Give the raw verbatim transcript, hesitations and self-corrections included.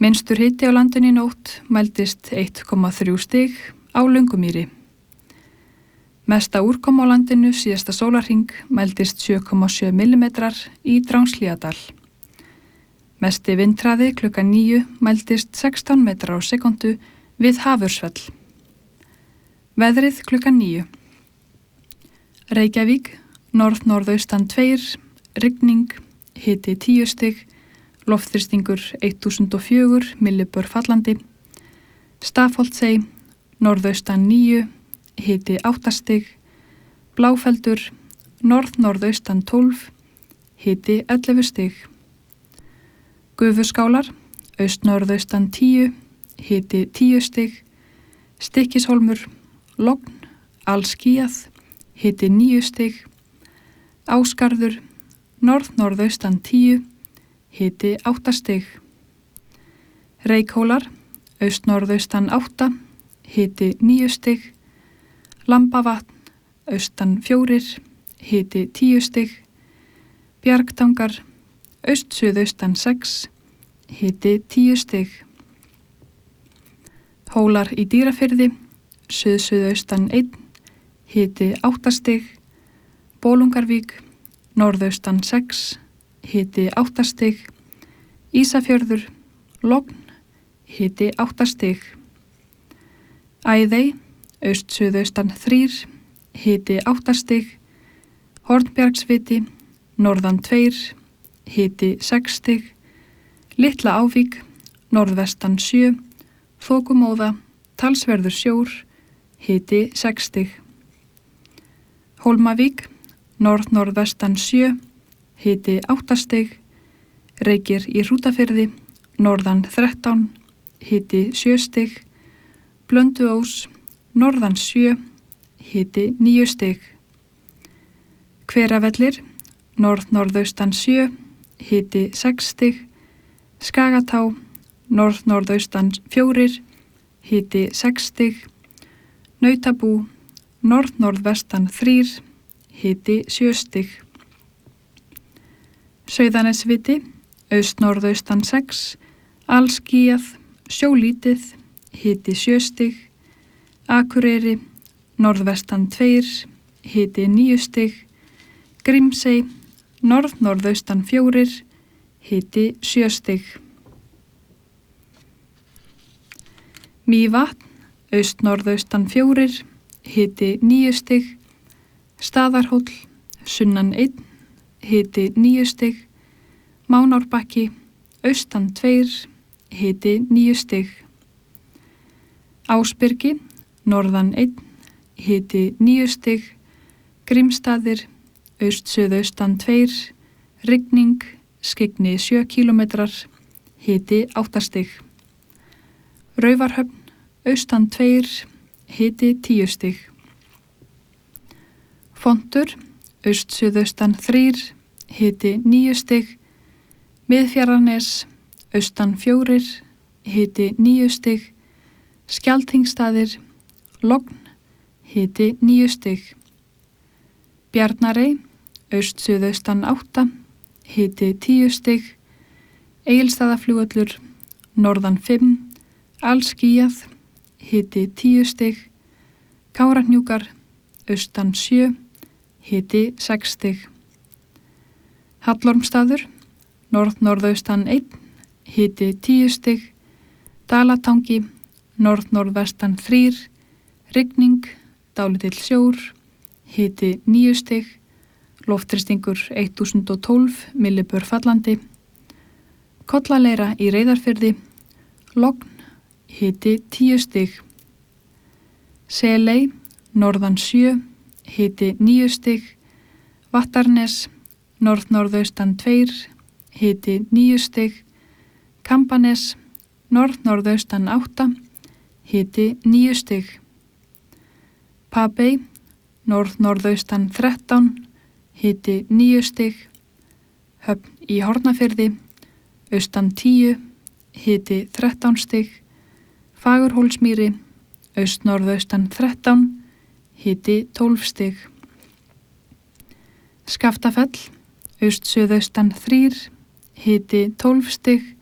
Minnstur hiti á landinu í nótt mældist eitt komma þrjú stig á Löngumýri. Mesta úrkoma á landinu síðasta sólarhring mældist sjö komma sjö millimetrar í Drángslíðardal. Mesti vindhraði klukkan níu mældist sextán metrar á sekundu við Hafursfell. Veðrið klukkan níu. Reykjavík, norð-norðaustan tveir, rigning, hiti tíu stig, loftþrýstingur þúsund og fjögur millibör fallandi. Stafholtsey, norðaustan níu, hiti átta stig, Bláfeldur, norð-norðaustan tólf, hiti ellefu stig. Gufuskálar, aust-norðaustan tíu, hiti tíu stig, Stykkishólmur, logn, allskýjað, hiti níu stig, Ásgarður, norð-norðaustan tíu, hiti átta stig. Reykhólar, aust-norðaustan átta, hiti níu stig, Lambavatn, austan fjórir, hiti tíu stig, Bjargtangar, aust-suðaustan sex, hiti tíu stig. Hólar í Dýrafirði, suð-suðaustan einn, hiti átta stig, Bolungarvík, norðaustan sex, hiti átta stig, Ísafjörður, logn, hiti átta stig. Æðey, aust-suðaustan þrír, hiti átta stig, Hornbjargsviti, norðan tveir, hiti sex stig, Litla Ávík, norðvestan sjö, þokumóða, talsverður sjór, hiti sex stig. Hólmavík, norð-norðvestan sjö, hiti átta stig, Reykir í Hrútafirði, norðan þrettán, hiti sjö stig, Blönduós, norðan sjö, hiti níu stig. Hveravellir, norð-norðaustan sjö, hiti sex stig, Skagatá, norð-norðaustan fjórir, hiti sex stig, Nautabú, norð-norðvestan þrír, hiti sjö stig. Sauðanesviti, aust-norðaustan sex, allskýjað, sjólítið, hiti sjö stig, Akureyri, norðvestan tveir, hiti níu stig, Grímsey, norð-norðaustan fjórir, hiti sjö stig. Mývatn, aust-norðaustan fjórir, hiti níu stig, Staðarhóll, sunnan einn, hiti níu stig, Mánárbakki, austan tveir, hiti níu stig. Ásbyrgi, norðan einn, hiti níu stig, Grímsstaðir, aust-suðaustan tveir, rigning, skyggni sjö kílómetrar, hiti átta stig. Raufarhöfn, austan tveir, hiti tíu stig. Fontur, aust-suðaustan þrír, hiti níu stig, Miðfjarðarnes, austan fjórir, hiti níu stig, Skjaldþingsstaðir, logn, hiti níu stig. Bjarnarey, aust-suðaustan átta, hiti tíu stig, Egilsstaðaflugvöllur, norðan fimm, allskýjað, hiti tíu stig, Kárahnjúkar, austan sjö, hiti sex stig. Hallormsstaður, norð-norðaustan einn, hiti tíu stig, Dalatangi, norð-norðvestan þrír, rigning, dálítill sjór, hiti níu stig, loftþrýstingur þúsund og tólf millibör fallandi. Kollaleira í Reyðarfirði, logn, hiti tíu stig. Seley, norðan sjö, hiti níu stig, Vattarnes, norð-norðaustan tveir, hiti níu stig, Kambanes, norð-norðaustan átta, hiti níu stig. Papey, norð-norðaustan þrettán, hiti níu stig. Höfn í Hornafirði, austan tíu, hiti þrettán stig. Fagurhólsmýri, aust-norðaustan þrettán, hiti tólf stig. Skaftafell, aust-suðaustan þrír, hiti tólf stig.